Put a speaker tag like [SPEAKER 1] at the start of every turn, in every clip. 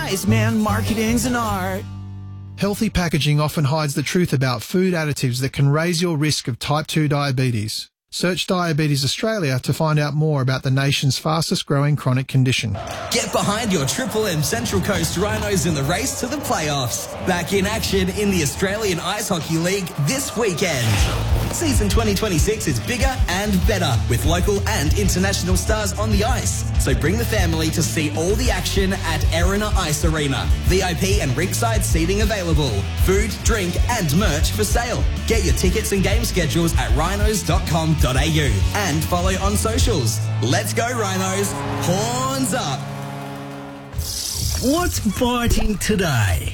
[SPEAKER 1] wise man, marketing's an art.
[SPEAKER 2] Healthy packaging often hides the truth about food additives that can raise your risk of type 2 diabetes. Search Diabetes Australia to find out more about the nation's fastest growing chronic condition.
[SPEAKER 3] Get behind your Triple M Central Coast Rhinos in the race to the playoffs. Back in action in the Australian Ice Hockey League this weekend. Season 2026 is bigger and better with local and international stars on the ice. So bring the family to see all the action at Erina Ice Arena. VIP and ringside seating available. Food, drink and merch for sale. Get your tickets and game schedules at rhinos.com.au and follow on socials. Let's go Rhinos. Horns up.
[SPEAKER 4] What's biting today?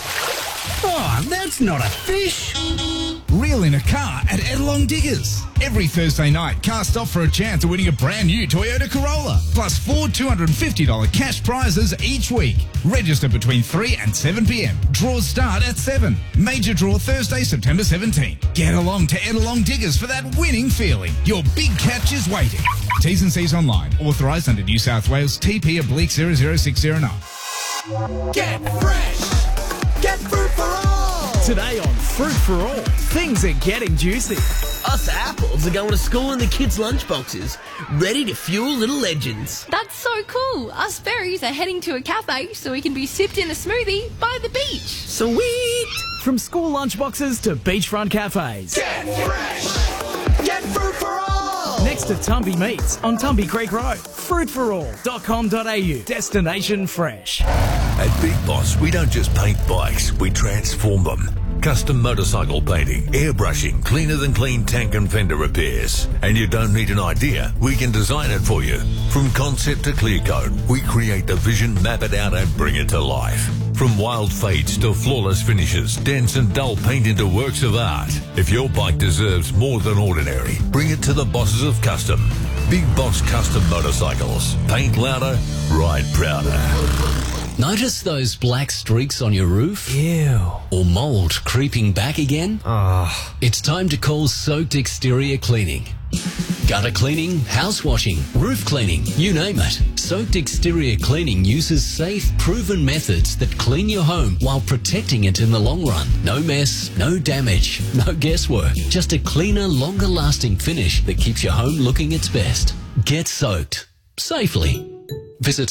[SPEAKER 4] Oh, that's not a fish.
[SPEAKER 5] Reel in a car at Edelong Diggers. Every Thursday night, cast off for a chance of winning a brand new Toyota Corolla. Plus 4 $250 cash prizes each week. Register between 3 and 7 p.m. Draws start at 7. Major draw Thursday, September 17. Get along to Edelong Diggers for that winning feeling. Your big catch is waiting. T's and C's online. Authorised under New South Wales TP/00609.
[SPEAKER 1] Get fresh. Get fruit for all.
[SPEAKER 6] Today on Fruit for All, things are getting juicy.
[SPEAKER 7] Us apples are going to school in the kids' lunchboxes, ready to fuel little legends.
[SPEAKER 8] That's so cool. Us berries are heading to a cafe so we can be sipped in a smoothie by the beach.
[SPEAKER 7] Sweet!
[SPEAKER 6] From school lunchboxes to beachfront cafes.
[SPEAKER 1] Get fresh. Get fruit for all.
[SPEAKER 6] Next to Tumby Meats on Tumby Creek Road. Fruitforall.com.au. Destination fresh.
[SPEAKER 9] At Big Boss, we don't just paint bikes, we transform them. Custom motorcycle painting, airbrushing, cleaner than clean tank and fender repairs. And you don't need an idea, we can design it for you. From concept to clear coat, we create the vision, map it out and bring it to life. From wild fades to flawless finishes, dense and dull paint into works of art. If your bike deserves more than ordinary, bring it to the bosses of custom. Big Boss Custom Motorcycles. Paint louder, ride prouder.
[SPEAKER 10] Notice those black streaks on your roof?
[SPEAKER 6] Ew.
[SPEAKER 10] Or mould creeping back again?
[SPEAKER 6] Oh.
[SPEAKER 10] It's time to call Soaked Exterior Cleaning. Gutter cleaning, house washing, roof cleaning, you name it. Soaked Exterior Cleaning uses safe, proven methods that clean your home while protecting it in the long run. No mess, no damage, no guesswork. Just a cleaner, longer-lasting finish that keeps your home looking its best. Get soaked. Safely. Visit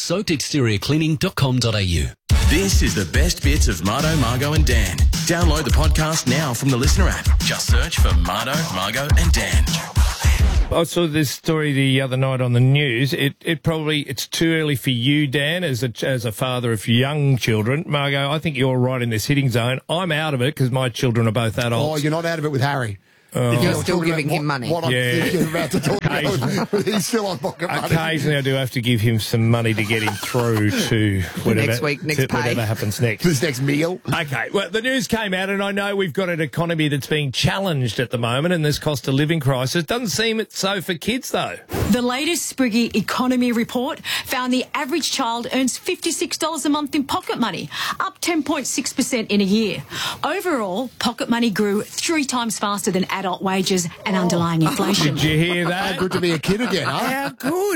[SPEAKER 10] soakedexteriorcleaning.com.au.
[SPEAKER 3] This is the best bits of Mardo, Margo and Dan. Download the podcast now from the Listener app. Just search for Mardo, Margo and Dan.
[SPEAKER 11] I saw this story the other night on the news. It's too early for you, Dan, as a father of young children. Margo, I think you're right in this hitting zone. I'm out of it because my children are both adults.
[SPEAKER 12] Oh, you're not out of it with Harry.
[SPEAKER 13] You're still giving him money.
[SPEAKER 12] What I'm thinking about to talk about. He's still on pocket money.
[SPEAKER 11] Occasionally I do have to give him some money to get him through to whatever,
[SPEAKER 13] next week, next pay.
[SPEAKER 11] Whatever happens next.
[SPEAKER 12] This next meal.
[SPEAKER 11] Okay, well, the news came out, and I know we've got an economy that's being challenged at the moment, and this cost of living crisis. Doesn't seem so for kids, though.
[SPEAKER 14] The latest Spriggy economy report found the average child earns $56 a month in pocket money, up 10.6% in a year. Overall, pocket money grew 3 times faster than adult wages and underlying inflation.
[SPEAKER 11] Did you hear that?
[SPEAKER 12] How good to be a kid again, huh?
[SPEAKER 11] How good.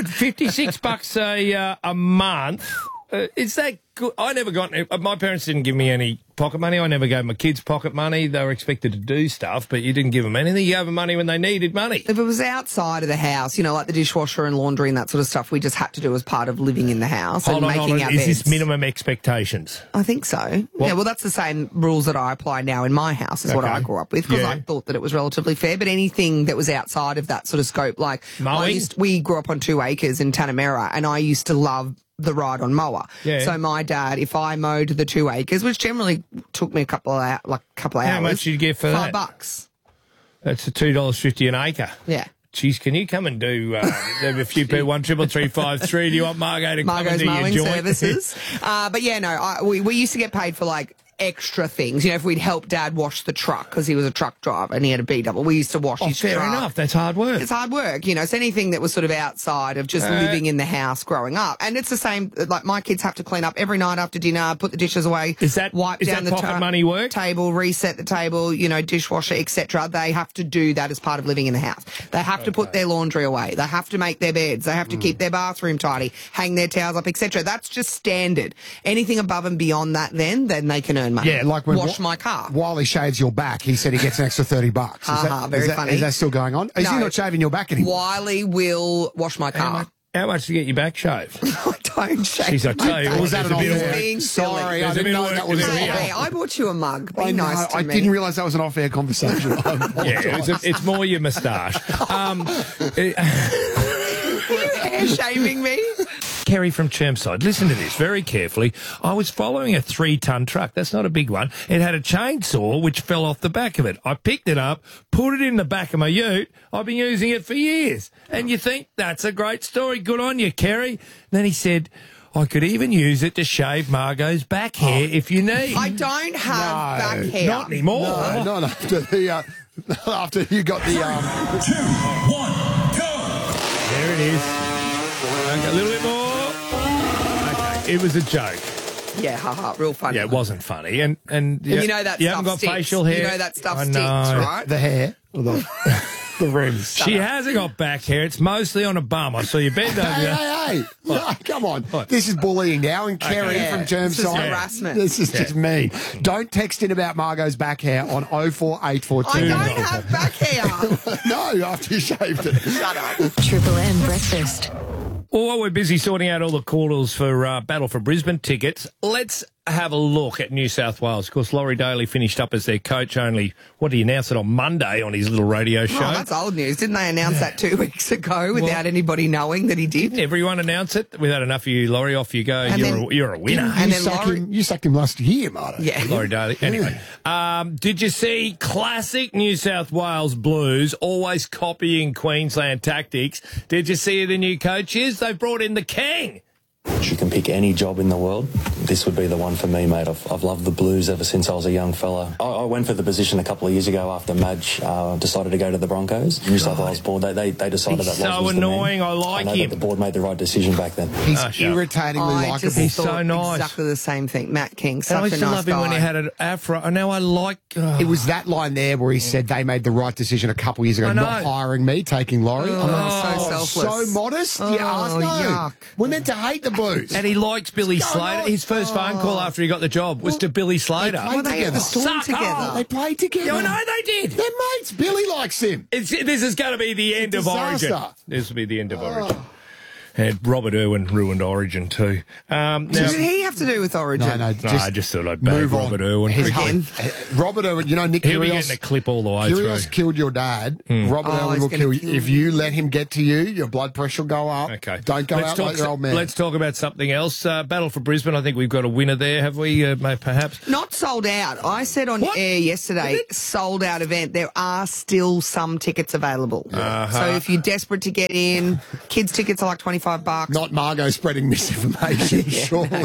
[SPEAKER 11] $56 a month. Is that good? I never got... My parents didn't give me any pocket money. I never gave my kids pocket money. They were expected to do stuff, but you didn't give them anything. You gave them money when they needed money.
[SPEAKER 13] If it was outside of the house, you know, like the dishwasher and laundry and that sort of stuff, we just had to do as part of living in the house and making our beds.
[SPEAKER 11] Is this minimum expectations?
[SPEAKER 13] I think so.
[SPEAKER 11] What?
[SPEAKER 13] Yeah, well, that's the same rules that I apply now in my house is what I grew up with because I thought that it was relatively fair. But anything that was outside of that sort of scope, like we grew up on 2 acres in Tanamera, and I used to love the ride on mower. Yeah. So my dad, if I mowed the 2 acres, which generally took me a couple of hours.
[SPEAKER 11] How much did you get for that?
[SPEAKER 13] $5.
[SPEAKER 11] That's $2.50 an acre.
[SPEAKER 13] Yeah.
[SPEAKER 11] Geez, can you come and do a few people 13353? Do you want Margo to come and do your
[SPEAKER 13] mowing
[SPEAKER 11] joint?
[SPEAKER 13] services? But yeah, no, we used to get paid for like extra things. You know, if we'd help Dad wash the truck because he was a truck driver and he had a B-double, we used to wash his truck.
[SPEAKER 11] Fair enough. That's hard work.
[SPEAKER 13] It's hard work. You know, it's anything that was sort of outside of just living in the house growing up. And it's the same, like my kids have to clean up every night after dinner, put the dishes away, wipe down the
[SPEAKER 11] pocket money work?
[SPEAKER 13] Table, reset the table, you know, dishwasher, etc. They have to do that as part of living in the house. They have to put their laundry away. They have to make their beds. They have to keep their bathroom tidy, hang their towels up, etc. That's just standard. Anything above and beyond that, then they can earn money.
[SPEAKER 12] Yeah, like when
[SPEAKER 13] wash my car.
[SPEAKER 12] While he shaves your back, he said he gets an extra $30.
[SPEAKER 13] Very funny.
[SPEAKER 12] Is that still going on? Is he not shaving your back anymore?
[SPEAKER 13] Wiley will wash my car.
[SPEAKER 11] How much to get your back shaved?
[SPEAKER 13] I don't shave.
[SPEAKER 11] She's like, tell you,
[SPEAKER 12] was that an
[SPEAKER 13] He's
[SPEAKER 12] off-air?
[SPEAKER 13] being silly.
[SPEAKER 12] Sorry, I didn't know that was
[SPEAKER 13] Hey, I bought you a mug. Be nice to
[SPEAKER 12] I
[SPEAKER 13] me.
[SPEAKER 12] didn't realise that was an off-air conversation.
[SPEAKER 11] It's more your moustache.
[SPEAKER 13] You're hair shaving me?
[SPEAKER 11] Kerry from Chermside, listen to this very carefully. I was following a 3-ton truck. That's not a big one. It had a chainsaw which fell off the back of it. I picked it up, put it in the back of my ute. I've been using it for years. And you think, that's a great story. Good on you, Kerry. Then he said, I could even use it to shave Margot's back hair if you need.
[SPEAKER 13] I don't have back hair.
[SPEAKER 11] Not anymore.
[SPEAKER 12] No, not after after you got the
[SPEAKER 1] 2, 1, go.
[SPEAKER 11] There it is. Okay, a little bit more. Okay, it was a joke.
[SPEAKER 13] Yeah, haha, real funny.
[SPEAKER 11] Yeah, it wasn't funny. And
[SPEAKER 13] you know that
[SPEAKER 11] you
[SPEAKER 13] stuff
[SPEAKER 11] haven't got
[SPEAKER 13] sticks.
[SPEAKER 11] facial hair.
[SPEAKER 13] You know that stuff
[SPEAKER 11] I
[SPEAKER 13] sticks,
[SPEAKER 11] know.
[SPEAKER 13] right?
[SPEAKER 12] the hair or the rims.
[SPEAKER 11] She hasn't got back hair. It's mostly on a bum. I saw you bend over.
[SPEAKER 12] Hey, no, come on.
[SPEAKER 11] What?
[SPEAKER 12] This is bullying now. And Kerry from Chermside.
[SPEAKER 13] This is harassment.
[SPEAKER 12] This is just mean. Don't text in about Margot's back hair on 04842.
[SPEAKER 13] I don't have back hair.
[SPEAKER 12] No, after you shaved it.
[SPEAKER 13] Shut up.
[SPEAKER 14] Triple M breakfast.
[SPEAKER 11] Well, while we're busy sorting out all the callers for Battle for Brisbane tickets, let's have a look at New South Wales. Of course, Laurie Daly finished up as their coach only, he announced it on Monday on his little radio show.
[SPEAKER 13] Oh, that's old news. Didn't they announce that 2 weeks ago without anybody knowing that he did?
[SPEAKER 11] Didn't everyone announce it? We've had enough of you, Laurie. Off you go. You're a winner.
[SPEAKER 13] And then
[SPEAKER 12] You sacked him last year, Marta.
[SPEAKER 13] Yeah.
[SPEAKER 11] Laurie Daly. Anyway, did you see classic New South Wales Blues always copying Queensland tactics? Did you see the new coaches? They brought in the King.
[SPEAKER 15] You can pick any job in the world. This would be the one for me, mate. I've loved the Blues ever since I was a young fella. I went for the position a couple of years ago after Madge decided to go to the Broncos. New South Wales board, they decided
[SPEAKER 11] He's
[SPEAKER 15] that
[SPEAKER 11] so
[SPEAKER 15] was
[SPEAKER 11] annoying.
[SPEAKER 15] the man.
[SPEAKER 11] I like
[SPEAKER 15] know
[SPEAKER 11] him.
[SPEAKER 15] That the board made the right decision back then.
[SPEAKER 12] He's irritatingly
[SPEAKER 13] I
[SPEAKER 12] likeable.
[SPEAKER 13] just
[SPEAKER 11] He's
[SPEAKER 13] thought
[SPEAKER 11] so nice.
[SPEAKER 13] exactly the same thing. Matt King,
[SPEAKER 11] And I
[SPEAKER 13] such
[SPEAKER 11] used
[SPEAKER 13] a
[SPEAKER 11] to
[SPEAKER 13] nice
[SPEAKER 11] love him when he
[SPEAKER 13] guy.
[SPEAKER 11] had an afro. And now I like...
[SPEAKER 12] It was that line there where he said they made the right decision a couple of years ago,
[SPEAKER 11] I know.
[SPEAKER 12] not hiring me, taking Laurie.
[SPEAKER 13] so selfless.
[SPEAKER 12] So modest.
[SPEAKER 13] Oh,
[SPEAKER 12] You ask, no.
[SPEAKER 13] yuck.
[SPEAKER 12] We're meant to hate the Blues.
[SPEAKER 11] And he likes Billy
[SPEAKER 12] What's going
[SPEAKER 11] Slater.
[SPEAKER 12] on?
[SPEAKER 11] His first phone call after he got the job was to Billy Slater.
[SPEAKER 12] They played together.
[SPEAKER 11] Suck off.
[SPEAKER 12] They played together.
[SPEAKER 11] Yeah, I know they did.
[SPEAKER 12] They're mates. Billy likes him.
[SPEAKER 11] This is going to be the end of
[SPEAKER 12] Disaster.
[SPEAKER 11] Origin. This will be the end of Origin. And Robert Irwin ruined Origin too. Now,
[SPEAKER 13] What did he have to do with Origin?
[SPEAKER 12] No,
[SPEAKER 11] I just thought I'd bag
[SPEAKER 12] move on.
[SPEAKER 11] Robert Irwin.
[SPEAKER 12] Robert Irwin, you know, Nick
[SPEAKER 11] He'll be
[SPEAKER 12] Kyrgios.
[SPEAKER 11] getting a clip all the way
[SPEAKER 12] Kyrgios
[SPEAKER 11] through.
[SPEAKER 12] killed your dad. Robert
[SPEAKER 13] Oh,
[SPEAKER 12] Irwin
[SPEAKER 13] he's
[SPEAKER 12] will
[SPEAKER 13] gonna
[SPEAKER 12] kill you.
[SPEAKER 13] kill
[SPEAKER 12] If you let him get to you, your blood pressure will go up.
[SPEAKER 11] Okay.
[SPEAKER 12] Don't go out like your old man.
[SPEAKER 11] Let's talk about something else. Battle for Brisbane. I think we've got a winner there, have we? Perhaps.
[SPEAKER 13] Not sold out. I said on air yesterday, sold out event. There are still some tickets available. So if you're desperate to get in, kids' tickets are like $25.
[SPEAKER 12] Not Margot spreading misinformation, surely.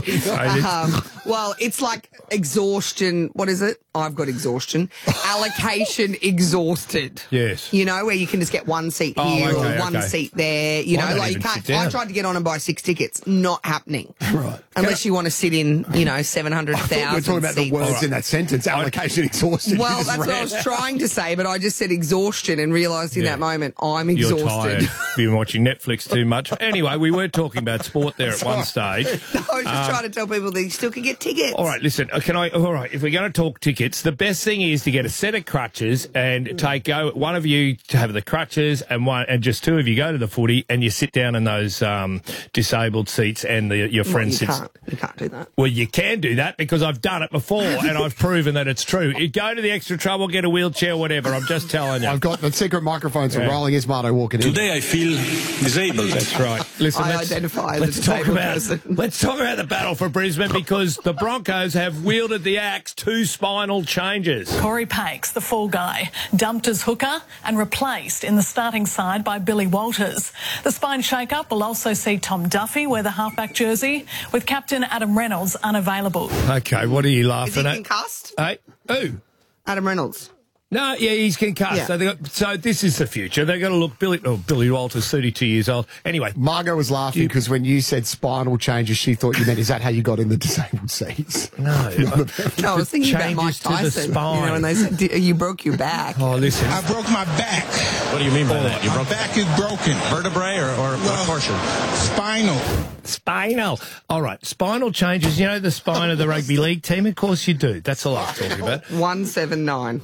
[SPEAKER 13] Well, it's like exhaustion. What is it? I've got exhaustion. Allocation exhausted.
[SPEAKER 11] Yes.
[SPEAKER 13] You know, where you can just get one seat here or one seat there. You
[SPEAKER 11] Well, I
[SPEAKER 13] know,
[SPEAKER 11] don't
[SPEAKER 13] like you
[SPEAKER 11] even
[SPEAKER 13] can't.
[SPEAKER 11] sit down.
[SPEAKER 13] I tried to get on and buy 6 tickets. Not happening.
[SPEAKER 12] Right.
[SPEAKER 13] Unless you want to sit in, 700,000
[SPEAKER 12] We're talking about the
[SPEAKER 13] seats.
[SPEAKER 12] words in that sentence. Allocation exhausted.
[SPEAKER 13] Well,
[SPEAKER 12] You just
[SPEAKER 13] that's what I
[SPEAKER 12] ran.
[SPEAKER 13] was trying to say, but I just said exhaustion and realised in that moment I'm
[SPEAKER 11] You're
[SPEAKER 13] exhausted.
[SPEAKER 11] tired. Been watching Netflix too much. Anyway, we were talking about sport there at one stage.
[SPEAKER 13] I was just trying to tell people that you still can get tickets.
[SPEAKER 11] All right, listen. All right, if we're going to talk tickets, the best thing is to get a set of crutches and go. One of you to have the crutches, and just 2 of you go to the footy, and you sit down in those disabled seats, and your friend sits.
[SPEAKER 13] You can't do that.
[SPEAKER 11] Well, you can do that because I've done it before, and I've proven that it's true. You go to the extra trouble, get a wheelchair, whatever. I'm just telling you.
[SPEAKER 12] I've got the secret microphones are rolling as Marto walking in.
[SPEAKER 15] Today I feel disabled.
[SPEAKER 11] That's right. Listen,
[SPEAKER 13] I identify as a
[SPEAKER 11] let's talk
[SPEAKER 13] disabled
[SPEAKER 11] about
[SPEAKER 13] person.
[SPEAKER 11] let's talk about the battle for Brisbane because the Broncos have wielded the axe, 2 spinal changes.
[SPEAKER 16] Corey Pakes, the fall guy, dumped as hooker and replaced in the starting side by Billy Walters. The spine shake-up will also see Tom Duffy wear the halfback jersey, with captain Adam Reynolds unavailable.
[SPEAKER 11] Okay, what are you laughing
[SPEAKER 13] Is he
[SPEAKER 11] at?
[SPEAKER 13] concussed?
[SPEAKER 11] Hey, who?
[SPEAKER 13] Adam Reynolds.
[SPEAKER 11] No, yeah, he's concussed.
[SPEAKER 13] Yeah.
[SPEAKER 11] So this is the future. They've got to look. Billy Walters, 32 years old. Anyway,
[SPEAKER 12] Margot was laughing because when you said spinal changes, she thought you meant, is that how you got in the disabled seats?
[SPEAKER 11] No.
[SPEAKER 13] No, I was thinking about Mike
[SPEAKER 11] Changes to the
[SPEAKER 13] Tyson.
[SPEAKER 11] spine.
[SPEAKER 13] You know, when they said, you broke your back.
[SPEAKER 11] Oh, listen.
[SPEAKER 17] I broke my back.
[SPEAKER 18] What do you mean by that?
[SPEAKER 17] My back is broken.
[SPEAKER 18] Vertebrae or portion?
[SPEAKER 17] Spinal.
[SPEAKER 11] Spinal. All right, spinal changes. You know the spine of the rugby league team? Of course you do. That's all I'm talking about.
[SPEAKER 13] 179.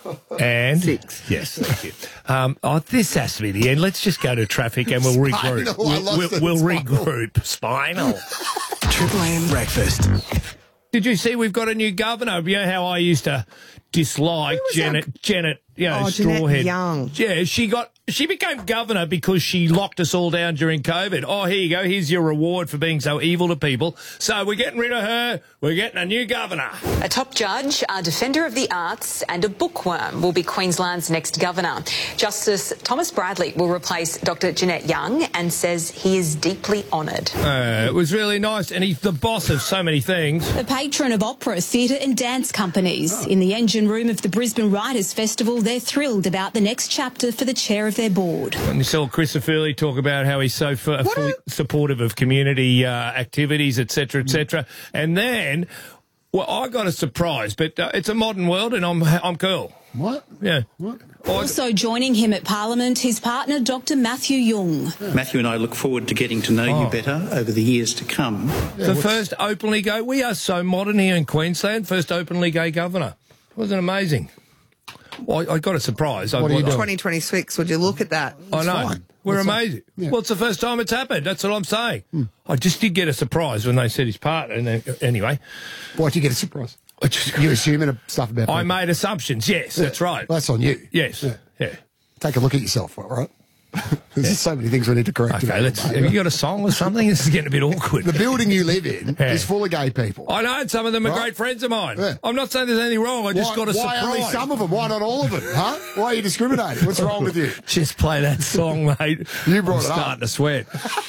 [SPEAKER 11] And
[SPEAKER 13] 6.
[SPEAKER 11] Yes, thank you. This has to be the end. Let's just go to traffic and we'll regroup. We'll regroup. Spinal.
[SPEAKER 4] Triple M breakfast.
[SPEAKER 11] Did you see we've got a new governor? You know how I used to dislike Janet, you know, Strawhead.
[SPEAKER 13] Young.
[SPEAKER 11] Yeah, she became governor because she locked us all down during COVID. Oh, here you go. Here's your reward for being so evil to people. So we're getting rid of her. We're getting a new governor.
[SPEAKER 19] A top judge, a defender of the arts and a bookworm will be Queensland's next governor. Justice Thomas Bradley will replace Dr. Jeanette Young and says he is deeply honoured.
[SPEAKER 11] It was really nice. And he's the boss of so many things.
[SPEAKER 20] A patron of opera, theatre and dance companies. In the engine room of the Brisbane Writers' Festival, they're thrilled about the next chapter for the chair of their board.
[SPEAKER 11] And you saw Christopher Furley talk about how he's so fully supportive of community activities, etc., etc. And then, well, I got a surprise, but it's a modern world and I'm cool.
[SPEAKER 12] What?
[SPEAKER 11] Yeah.
[SPEAKER 12] What?
[SPEAKER 20] Also joining him at Parliament, his partner, Dr. Matthew Young.
[SPEAKER 21] Matthew and I look forward to getting to know you better over the years to come.
[SPEAKER 11] The first openly gay, we are so modern here in Queensland, first openly gay governor. Wasn't it amazing? Well, I got a surprise.
[SPEAKER 13] What are you doing? 2026, would you look at that?
[SPEAKER 11] I know.
[SPEAKER 12] fine.
[SPEAKER 11] We're
[SPEAKER 12] That's
[SPEAKER 11] amazing.
[SPEAKER 12] fine. Yeah.
[SPEAKER 11] Well, it's the first time it's happened. That's what I'm saying. I just did get a surprise when they said his partner. And then, anyway.
[SPEAKER 12] Why'd you get a surprise? You assuming stuff about people.
[SPEAKER 11] I made assumptions. Yes,
[SPEAKER 12] Yeah.
[SPEAKER 11] that's right.
[SPEAKER 12] Well, that's on you.
[SPEAKER 11] Yes. Yeah.
[SPEAKER 12] Take a look at yourself, all right? There's so many things we need to correct.
[SPEAKER 11] Okay, have you got a song or something? This is getting a bit awkward.
[SPEAKER 12] The building you live in is full of gay people.
[SPEAKER 11] I know, and some of them are great friends of mine.
[SPEAKER 12] Yeah.
[SPEAKER 11] I'm not saying there's anything wrong. I just got a surprise.
[SPEAKER 12] Why only some of them? Why not all of them? Huh? Why are you discriminating? What's wrong with you?
[SPEAKER 11] Just play that song, mate.
[SPEAKER 12] You brought
[SPEAKER 11] I'm
[SPEAKER 12] it up.
[SPEAKER 11] starting to sweat.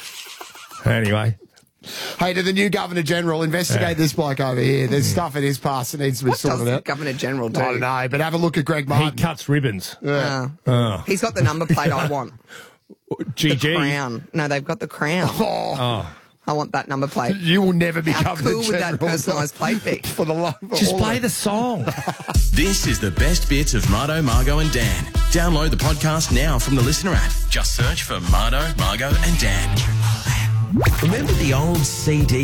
[SPEAKER 11] Anyway.
[SPEAKER 12] Hey, to the new Governor General, investigate this bloke over here. There's stuff in his past that needs to be sorted out.
[SPEAKER 13] Governor General do?
[SPEAKER 12] I don't know, but have a look at Greg Martin.
[SPEAKER 11] He cuts ribbons.
[SPEAKER 12] Yeah.
[SPEAKER 13] He's got the number plate I want.
[SPEAKER 11] GG.
[SPEAKER 13] The crown. No, they've got the crown.
[SPEAKER 11] Oh.
[SPEAKER 13] I want that number plate.
[SPEAKER 12] You will never be
[SPEAKER 13] How
[SPEAKER 12] Governor
[SPEAKER 13] cool would that
[SPEAKER 12] General.
[SPEAKER 13] personalised plate be?
[SPEAKER 12] For the love of
[SPEAKER 11] Just
[SPEAKER 12] all
[SPEAKER 11] play
[SPEAKER 12] of
[SPEAKER 11] the song.
[SPEAKER 22] This is the best bits of Mardo, Margot and Dan. Download the podcast now from the Listener app. Just search for Mardo, Margot and Dan.
[SPEAKER 3] Remember the old CD